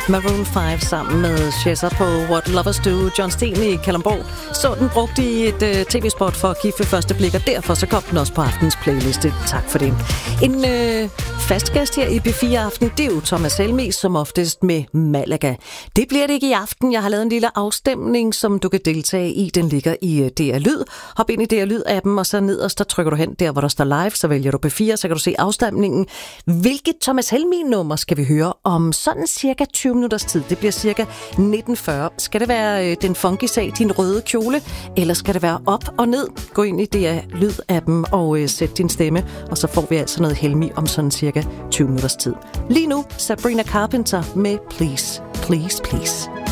Maroon 5 sammen med Shazza på What Lovers Do. John Sten i Kalundborg så den brugt i et tv-spot for at give ved første blik, og derfor så kom den også på aftens playliste. Tak for det. En fast gæst her i P4 Aften, det er jo Thomas Helmig, som oftest med Malaga. Det bliver det ikke i aften. Jeg har lavet en lille afstemning, som du kan deltage i. Den ligger i DR Lyd. Hop ind i DR Lyd-appen, og så nederst, der trykker du hen der, hvor der står live, så vælger du P4, så kan du se afstemningen. Hvilket Thomas Helmig-nummer skal vi høre om sådan cirka 20 minutters tid? Det bliver cirka 19:40. Skal det være den funky sag, din røde kjole, eller skal det være op og ned? Gå ind i DR Lyd-appen og sæt din stemme, og så får vi altså noget Helmig om sådan cirka 20 minutters tid. Lige nu, Sabrina Carpenter med Please, Please, Please.